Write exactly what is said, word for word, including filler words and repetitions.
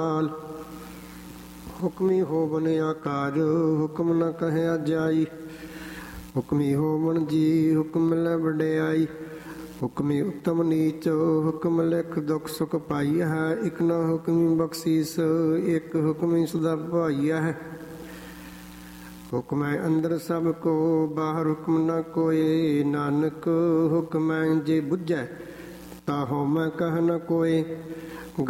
ਹੁਕਮੀ ਹੋਵਨ ਆਕਾਜ ਹੁਕਮ ਨ ਕਹਿਆ ਜਾਈ। ਹੁਕਮੀ ਹੋਵਨ ਜੀ ਹੁਕਮ ਲੈ ਵਡਿਆਈ। ਹੁਕਮੀ ਉੱਤਮ ਨੀਚ ਹੁਕਮ ਲਿਖ ਦੁਖ ਸੁਖ ਪਾਈਆ ਹੈ। ਇਕ ਨ ਹੁਕਮੀ ਬਖਸ਼ੀਸ ਇਕ ਹੁਕਮੀ ਸਦਾ ਭਾਈਆ ਹੈ। ਹੁਕਮੈ ਅੰਦਰ ਸਭ ਕੋ ਬਾਹਰ ਹੁਕਮ ਨ ਕੋਏ। ਨਾਨਕ ਹੁਕਮੈ ਜੇ ਬੁੱਝੈ ਤਾ ਹਉਮੈ ਕਹਿ ਨ ਕੋਏ।